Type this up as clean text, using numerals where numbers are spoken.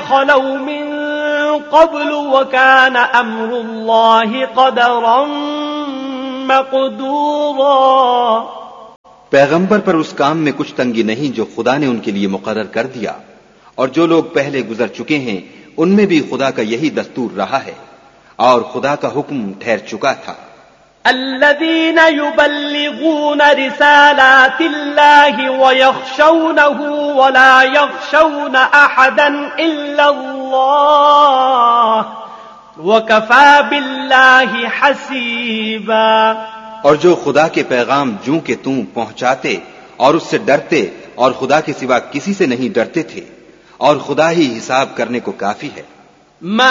खलौ मिन क़ब्लु व कान अम्रुल्लाहि क़दरन मक़दूरा। पैगंबर पर उस काम में कुछ तंगी नहीं जो खुदा ने उनके लिए मुकर्रर कर दिया, और जो लोग पहले गुजर चुके हैं उनमें भी खुदा का यही दस्तूर रहा है, और खुदा का हुक्म ठहर चुका था। अल्लज़ीन युबल्लिगून रिसालातिल्लाहि व यख़शौनहु व ला यख़शौन अहदन इल्लल्लाह व कफ़ा बिल्लाहि हसीबा। और जो खुदा के पैगाम जूं के तूं पहुंचाते और उससे डरते और खुदा के सिवा किसी से नहीं डरते थे, और खुदा ही हिसाब करने को काफी है।